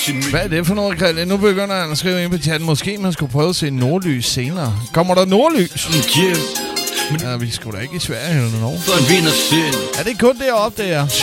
Hvad er det for noget, Krille? Nu begynder han at skrive ind på chatten. Måske man skulle prøve at se nordlys senere. Kommer der nordlys? Ja, vi skulle da ikke i Sverige eller noget. Er det kun deroppe, det er?